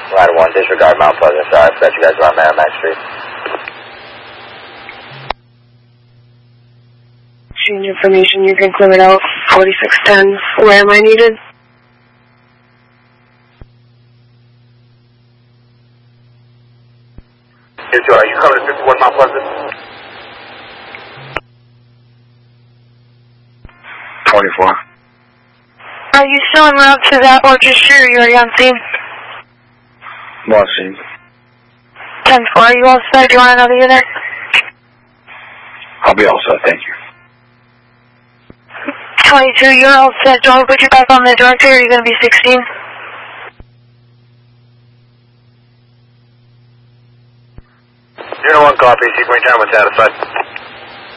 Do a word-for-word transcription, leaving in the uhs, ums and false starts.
Ladder one, disregard Mount Pleasant. Sorry, I forgot you guys were on Merrimack Street. Change information, you can clear it out. forty-six ten, where am I needed? Here, Joe, are you coming to fifty-one Mount Pleasant? twenty-four. Are you still en route to that, or just sure you're already on scene? One scene. ten four, are you all set? Do you want another unit? I'll be all set, thank you. twenty-two, you're all set. Do you want to put you back on the director, or are you going to be sixteen? Unit one copy, Sequence ten, satisfied.